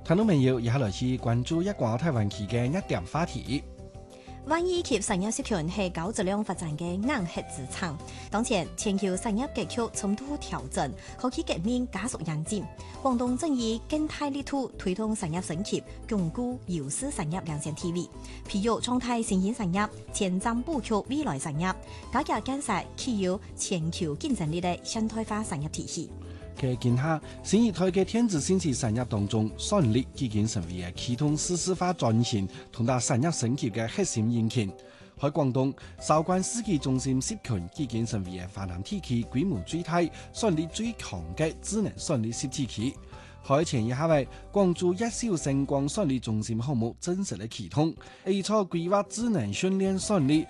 聽到未有？以下來自關注一廣台灣區嘅一點話題。 萬億級產業集團係高質量發展嘅硬核資產。當前全球產業格局重度調整，科技革命加速演進。廣東正以更大力度推動產業升級，鞏固優勢產業領先地位。譬如創態新興產業，前瞻布局未來產業，加強建設具有全球競爭力嘅現代化產業體系。 佢見下新一代嘅電子信息產業當中，算力已經成為啟動數字化轉型同埋產業升級嘅核心引擎。喺廣東，韶關世紀中心集團已經成為華南地區規模最大、算力最強嘅智能算力實體區。喺前一下位，廣州一小星光算力中心項目正式嘅啟動，A 初規劃智能訓練算力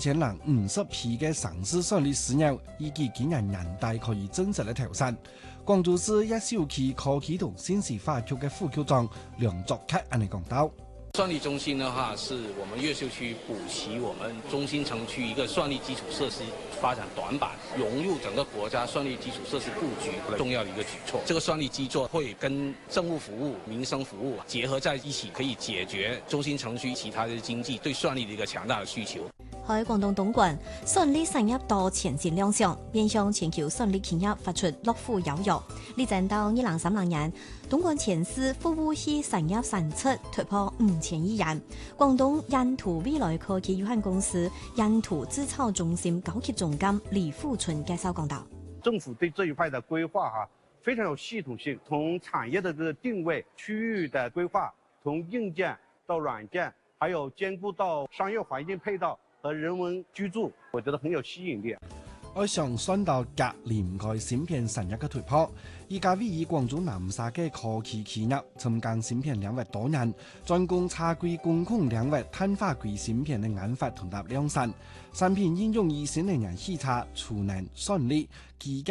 4050批嘅上市算力試驗，以及今年年底可以正式嘅投產。廣州市一小區科技同信息化局嘅副局長梁作克安尼講到。 算力中心的話，是我們越秀區補齊我們中心城區一個算力基礎設施發展短板，融入整個國家算力基礎設施布局重要的一個舉措。這個算力基座會跟政務服務、民生服務結合在一起，可以解決中心城區其他的經濟對算力的一個強大的需求。 喺廣東東莞，算力產業多前瞻亮相，面向全球算力企業發出樂虎邀約。力爭到2030年，東莞前市服務器產業產出突破5000億元。廣東印圖未來科技有限公司印圖製造中心高級總監李富春介紹講道： 政府對這一塊的規劃非常有系統性，從產業的這個定位、區域的規劃，從硬件到軟件，還有兼顧到商業環境配套和人文居住，我覺得很有吸引力。 我上算到隔連蓋芯片產業嘅突破，依家位於廣州南沙嘅科技企業，深耕芯片領域多年，專攻茶櫃、工控領域碳化硅芯片嘅研發同埋量產，產品應用於新能源汽車、儲能、算力、基